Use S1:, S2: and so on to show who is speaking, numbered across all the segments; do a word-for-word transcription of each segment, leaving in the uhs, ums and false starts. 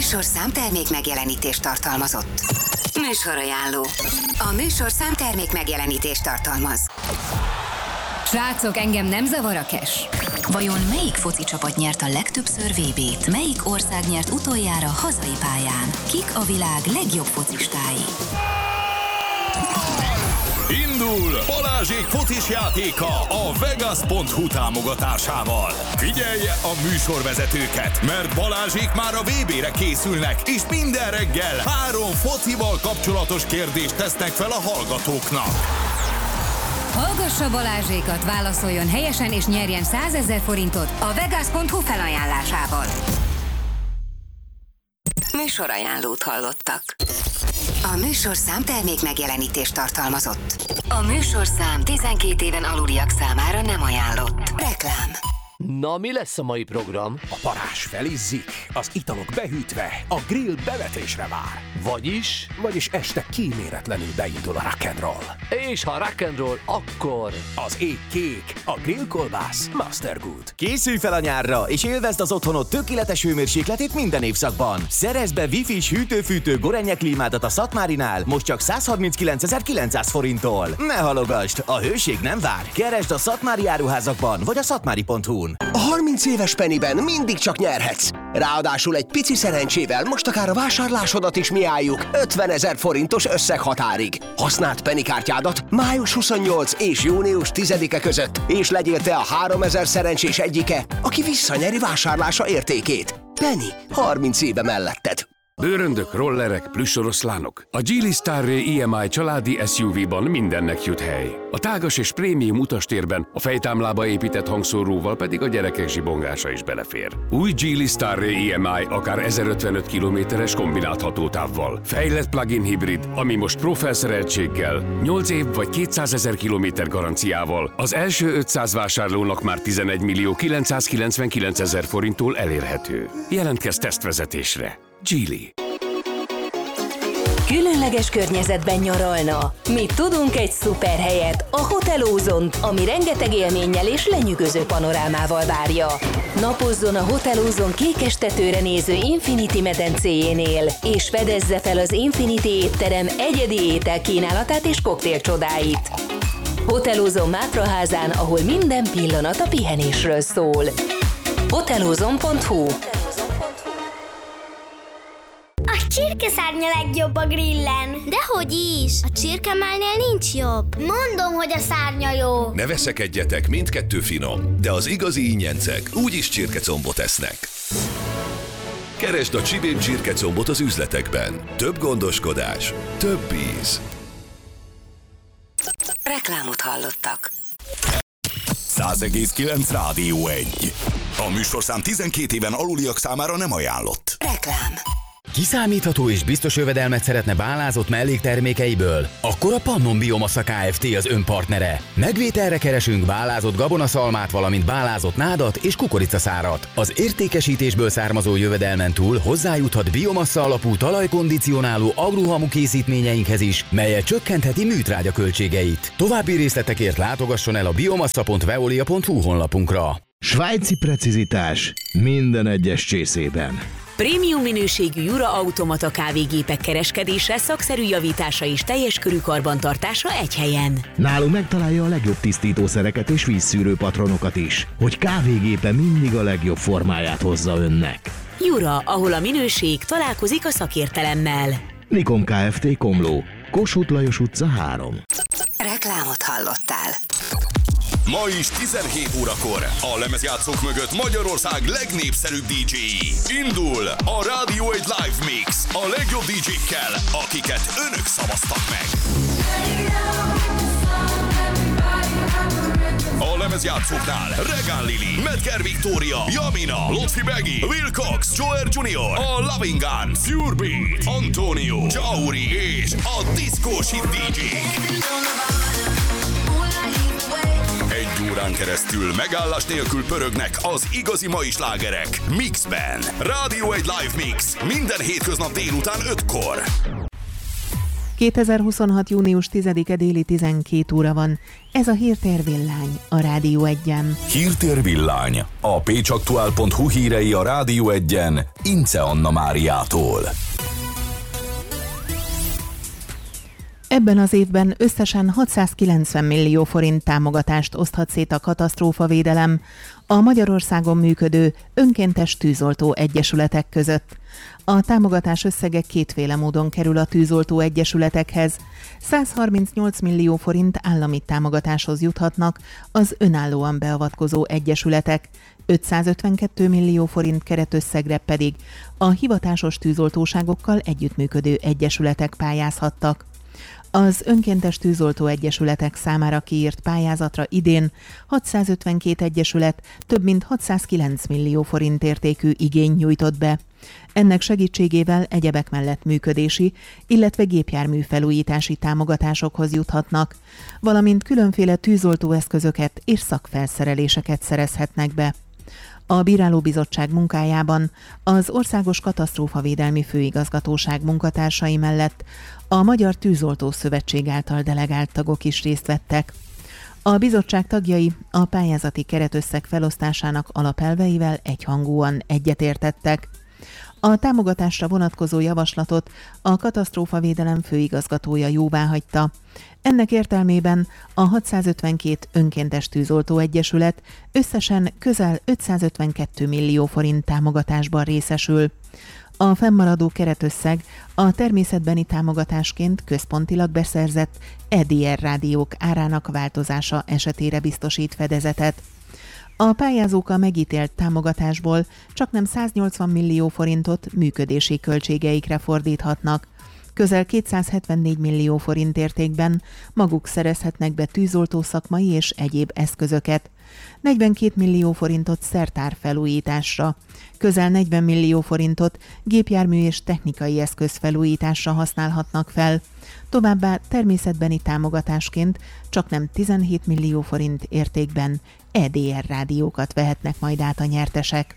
S1: műsorszám termék megjelenítést tartalmazott. Műsorajánló. A műsorszám termék megjelenítést tartalmaz.
S2: Srácok, engem nem zavar a cash.
S3: Vajon melyik foci csapat nyert a legtöbbször vé bét? Melyik ország nyert utoljára hazai pályán? Kik a világ legjobb focistái?
S4: Indul Balázsék focis játéka a Vegas pont hu támogatásával. Figyelje a műsorvezetőket, mert Balázsék már a vé bére készülnek, és minden reggel három focival kapcsolatos kérdést tesznek fel a hallgatóknak.
S2: Hallgassa Balázsékat, válaszoljon helyesen és nyerjen százezer forintot a Vegas pont hu felajánlásával.
S1: Műsorajánlót hallottak. A műsorszám termék megjelenítést tartalmazott. A műsorszám tizenkét éven aluliak számára nem ajánlott. Reklám.
S5: Na, mi lesz a mai program?
S6: A parázs felizzik, az italok behűtve, a grill bevetésre vár.
S5: Vagyis?
S6: Vagyis este kíméletlenül beindul a rock'n'roll.
S5: És ha rock'n'roll, akkor...
S6: Az ég kék, a grillkolbász Master Good.
S7: Készülj fel a nyárra, és élvezd az otthonod tökéletes hőmérsékletét minden évszakban. Szerezd be Wi-Fi-s hűtő-fűtő Gorenje klímádat a Szatmárinál, most csak százharminckilencezer-kilencszáz forinttól. Ne halogasd, a hőség nem vár. Keresd a Szatmári áruházakban, vagy a szatmári pont hu-n.
S8: A harminc éves Pennyben mindig csak nyerhetsz. Ráadásul egy pici szerencsével most akár a vásárlásodat is mi álljuk ötvenezer forintos összeghatárig. Használd Penny kártyádat május huszonnyolcadika és június tizedike között, és legyél te a háromezer szerencsés egyike, aki visszanyeri vásárlása értékét. Penny, harminc éve melletted.
S9: Bőröndök, rollerek, plüssoroszlánok. A Geely Starray i em i családi es u vé-ban mindennek jut hely. A tágas és prémium utastérben, a fejtámlába épített hangszóróval pedig a gyerekek zsibongása is belefér. Új Geely Starray i em i akár ezerötvenöt kilométeres kombinált hatótávval. Fejlett plug-in hibrid, ami most Pro felszereltséggel, nyolc év vagy kétszázezer kilométer garanciával az első ötszáz vásárlónak már tizenegy millió kilencszázkilencvenkilencezer forinttól elérhető. Jelentkezz tesztvezetésre. Geely.
S10: Különleges környezetben nyaralna. Mi tudunk egy szuper helyet, a Hotel Ozont, ami rengeteg élménnyel és lenyűgöző panorámával várja. Napozzon a Hotel Ozon kékes tetőre néző Infinity medencéjénél, és fedezze fel az Infinity étterem egyedi ételkínálatát és koktél csodáit. Hotel Ozon Mátraházán, ahol minden pillanat a pihenésről szól. hotelozon pont hu.
S11: A csirkeszárnya legjobb a grillen.
S12: Dehogy is, a csirkemálnél nincs jobb.
S11: Mondom, hogy a szárnya jó.
S4: Ne veszekedjetek, mindkettő finom, de az igazi ingyencek úgyis csirkecombot esznek. Keresd a Csibén csirkecombot az üzletekben. Több gondoskodás, több íz.
S1: Reklámot hallottak.
S4: száz egész kilenc Rádió egy. A műsorszám tizenkét éven aluliak számára nem ajánlott.
S1: Reklám.
S13: Kiszámítható és biztos jövedelmet szeretne bálázott melléktermékeiből? Akkor a Pannon Biomassa Kft. Az ön partnere. Megvételre keresünk bálázott gabonaszalmát, valamint bálázott nádat és kukoricaszárat. Az értékesítésből származó jövedelmen túl hozzájuthat biomassa alapú talajkondicionáló agruhamu készítményeinkhez is, melyel csökkentheti műtrágya költségeit. További részletekért látogasson el a biomassa pont veolia pont hu honlapunkra.
S14: Svájci precizitás minden egyes csészében.
S10: Prémium minőségű Jura automata kávégépek kereskedése, szakszerű javítása és teljes körű karbantartása egy helyen.
S14: Nálunk megtalálja a legjobb tisztítószereket és vízszűrő patronokat is, hogy kávégépe mindig a legjobb formáját hozza önnek.
S10: Jura, ahol a minőség találkozik a szakértelemmel.
S14: Nikon Kft. Komló, Kossuth Lajos utca három.
S1: Reklámot hallottál.
S4: Ma is tizenhét órakor a lemezjátszók mögött Magyarország legnépszerűbb dé dzséi. Indul a Rádió egy Live Mix a legjobb dé dzsékkel, akiket önök szavaztak meg. A lemezjátszóknál Regán Lili, Medker Victoria, Jamina, Lotfi Beggy, Will Cox, Joer junior, a Loving Guns, Pure Beat, Antonio, Jauri és a Disco Shit dé dzsék. Egy órán keresztül megállás nélkül pörögnek az igazi mai slágerek Mixben. Rádió egy Live Mix minden hétköznap délután ötkor.
S15: kétezer-huszonhat. június tizedike déli tizenkét óra van. Ez a Hírtér Villány a Rádió Egyen.
S4: Hírtér Villány. A pécsaktuál pont hu hírei a Rádió Egyen Ince Anna Máriától.
S15: Ebben az évben összesen hatszázkilencven millió forint támogatást oszthat szét a katasztrófavédelem a Magyarországon működő önkéntes tűzoltó egyesületek között. A támogatás összege kétféle módon kerül a tűzoltó egyesületekhez. százharmincnyolc millió forint állami támogatáshoz juthatnak az önállóan beavatkozó egyesületek, ötszázötvenkettő millió forint keretösszegre pedig a hivatásos tűzoltóságokkal együttműködő egyesületek pályázhattak. Az önkéntes tűzoltó egyesületek számára kiírt pályázatra idén hatszázötvenkét egyesület több mint hatszázkilenc millió forint értékű igényt nyújtott be. Ennek segítségével egyebek mellett működési, illetve gépjármű felújítási támogatásokhoz juthatnak, valamint különféle tűzoltóeszközöket és szakfelszereléseket szerezhetnek be. A bírálóbizottság munkájában az Országos Katasztrófavédelmi Főigazgatóság munkatársai mellett a Magyar Tűzoltó Szövetség által delegált tagok is részt vettek. A bizottság tagjai a pályázati keretösszeg felosztásának alapelveivel egyhangúan egyetértettek. A támogatásra vonatkozó javaslatot a Katasztrófavédelem főigazgatója jóváhagyta. Ennek értelmében a hatszázötvenkét önkéntes tűzoltó egyesület összesen közel ötszázötvenkettő millió forint támogatásban részesül. A fennmaradó keretösszeg a természetbeni támogatásként központilag beszerzett é dé er rádiók árának változása esetére biztosít fedezetet. A pályázók a megítélt támogatásból csaknem száznyolcvan millió forintot működési költségeikre fordíthatnak. Közel kétszázhetvennégy millió forint értékben maguk szerezhetnek be tűzoltó szakmai és egyéb eszközöket. negyvenkét millió forintot szertár felújításra, közel negyven millió forintot gépjármű és technikai eszköz felújításra használhatnak fel. Továbbá természetbeni támogatásként csaknem tizenhét millió forint értékben é dé er rádiókat vehetnek majd át a nyertesek.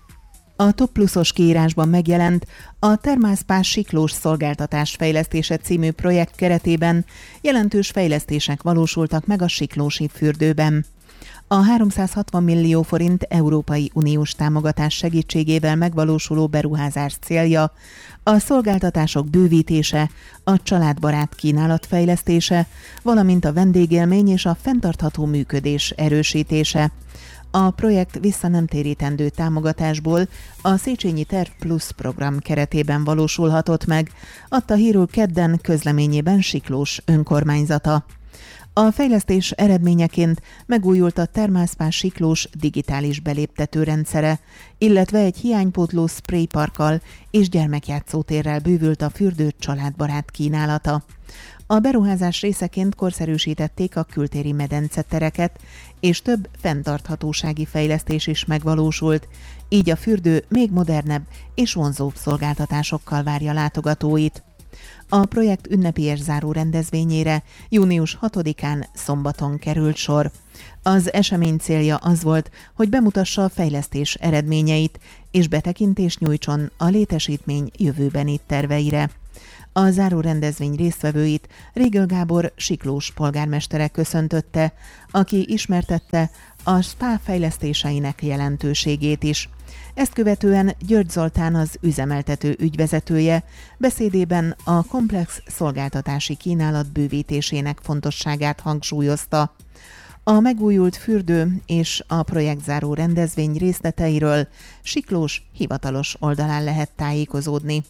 S15: A Top Pluszos kiírásban megjelent a Termászpás siklós szolgáltatás fejlesztése című projekt keretében jelentős fejlesztések valósultak meg a siklósi fürdőben. A háromszázhatvan millió forint Európai Uniós támogatás segítségével megvalósuló beruházás célja a szolgáltatások bővítése, a családbarát kínálat fejlesztése, valamint a vendégélmény és a fenntartható működés erősítése. A projekt visszanemtérítendő támogatásból a Széchenyi Terv Plus program keretében valósulhatott meg, adta hírül kedden közleményében Siklós önkormányzata. A fejlesztés eredményeként megújult a Termászpás siklós digitális beléptető rendszere, illetve egy hiánypótló sprayparkkal és gyermekjátszótérrel bővült a fürdő családbarát kínálata. A beruházás részeként korszerűsítették a kültéri medencetereket, és több fenntarthatósági fejlesztés is megvalósult, így a fürdő még modernebb és vonzóbb szolgáltatásokkal várja látogatóit. A projekt ünnepélyes záró rendezvényére június hatodikán szombaton került sor. Az esemény célja az volt, hogy bemutassa a fejlesztés eredményeit, és betekintést nyújtson a létesítmény jövőbeni terveire. A záró rendezvény résztvevőit Régöl Gábor siklós polgármestere köszöntötte, aki ismertette a SPÁ fejlesztéseinek jelentőségét is. Ezt követően György Zoltán, az üzemeltető ügyvezetője beszédében a komplex szolgáltatási kínálat bővítésének fontosságát hangsúlyozta. A megújult fürdő és a projektzáró rendezvény részleteiről Siklós hivatalos oldalán lehet tájékozódni.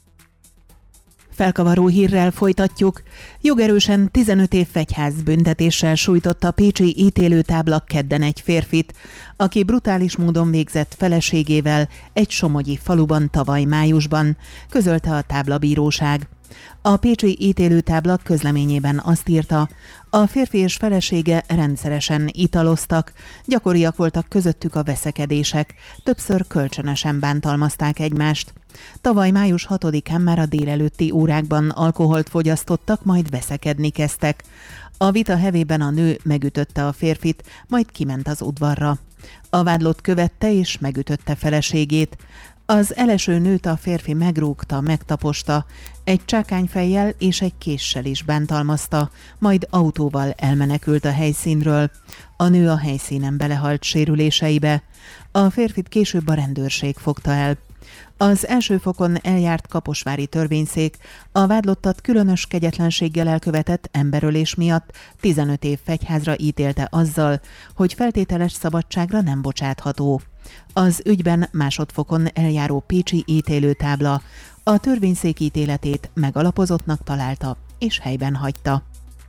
S15: Felkavaró hírrel folytatjuk. Jogerősen tizenöt év fegyház büntetéssel sújtotta a pécsi ítélőtábla kedden egy férfit, aki brutális módon végzett feleségével egy somogyi faluban tavaly májusban, közölte a táblabíróság. A pécsi ítélőtábla közleményében azt írta, a férfi és felesége rendszeresen italoztak, gyakoriak voltak közöttük a veszekedések, többször kölcsönösen bántalmazták egymást. Tavaly május hatodikán már a délelőtti órákban alkoholt fogyasztottak, majd veszekedni kezdtek. A vita hevében a nő megütötte a férfit, majd kiment az udvarra. A vádlott követte és megütötte feleségét. Az eleső nőt a férfi megrúgta, megtaposta, egy csákányfejjel és egy késsel is bántalmazta, majd autóval elmenekült a helyszínről. A nő a helyszínen belehalt sérüléseibe. A férfit később a rendőrség fogta el. Az első fokon eljárt kaposvári törvényszék a vádlottat különös kegyetlenséggel elkövetett emberölés miatt tizenöt év fegyházra ítélte azzal, hogy feltételes szabadságra nem bocsátható. Az ügyben másodfokon eljáró pécsi ítélőtábla a törvényszék ítéletét megalapozottnak találta és helyben hagyta.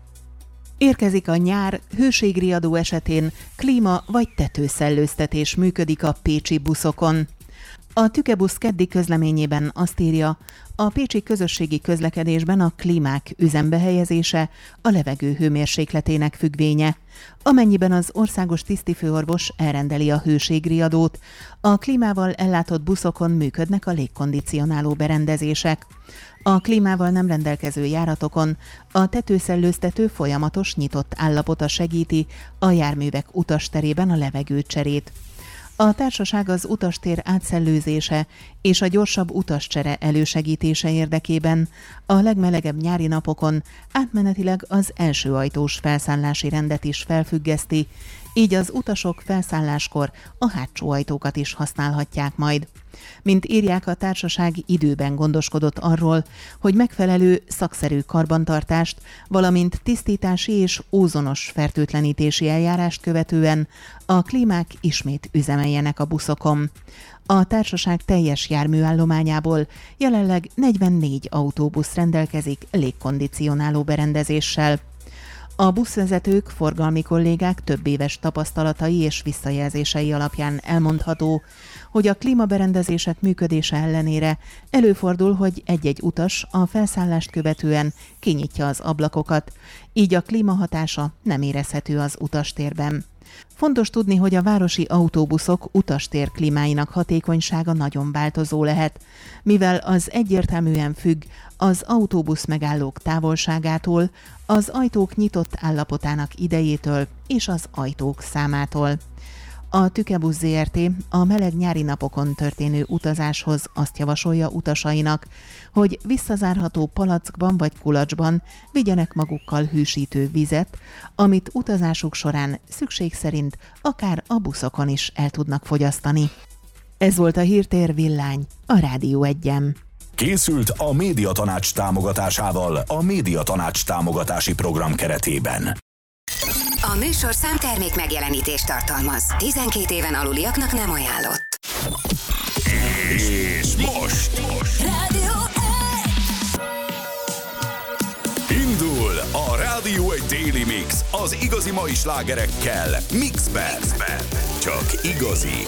S15: Érkezik a nyár, hőségriadó esetén klíma vagy tetőszellőztetés működik a pécsi buszokon. A Tükebusz keddi közleményében azt írja, a pécsi közösségi közlekedésben a klímák üzembe helyezése a levegő hőmérsékletének függvénye. Amennyiben az országos tisztifőorvos elrendeli a hőségriadót, a klímával ellátott buszokon működnek a légkondicionáló berendezések. A klímával nem rendelkező járatokon a tetőszellőztető folyamatos nyitott állapota segíti a járművek utasterében a levegőcserét. A társaság az utastér átszellőzése és a gyorsabb utascsere elősegítése érdekében a legmelegebb nyári napokon átmenetileg az első ajtós felszállási rendet is felfüggeszti, így az utasok felszálláskor a hátsó ajtókat is használhatják majd. Mint írják, a társaság időben gondoskodott arról, hogy megfelelő szakszerű karbantartást, valamint tisztítási és ózonos fertőtlenítési eljárást követően a klímák ismét üzemeljenek a buszokon. A társaság teljes járműállományából jelenleg negyvennégy autóbusz rendelkezik légkondicionáló berendezéssel. A buszvezetők, forgalmi kollégák több éves tapasztalatai és visszajelzései alapján elmondható, hogy a klímaberendezések működése ellenére előfordul, hogy egy-egy utas a felszállást követően kinyitja az ablakokat, így a klímahatása nem érezhető az utastérben. Fontos tudni, hogy a városi autóbuszok utastér klímáinak hatékonysága nagyon változó lehet, mivel az egyértelműen függ az autóbusz megállók távolságától, az ajtók nyitott állapotának idejétől és az ajtók számától. A Tükebusz zé er té a meleg nyári napokon történő utazáshoz azt javasolja utasainak, hogy visszazárható palackban vagy kulacsban vigyenek magukkal hűsítő vizet, amit utazásuk során szükség szerint akár a buszokon is el tudnak fogyasztani. Ez volt a Hírtér Villány, a Rádió Egyen.
S4: Készült a Médiatanács támogatásával a Médiatanács támogatási program keretében.
S1: A műsorszám termék megjelenítést tartalmaz. tizenkét éven aluliaknak nem ajánlott.
S4: És most, most.
S1: Rádió
S4: Indul a Rádió egy Daily Mix az igazi mai slágerekkel Mixben. Mixben. Csak igazi